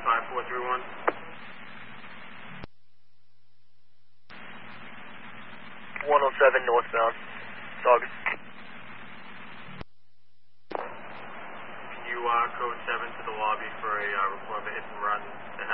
5431. 107 northbound. Saugus. Can you code 7 to the lobby for a report of a hit and run that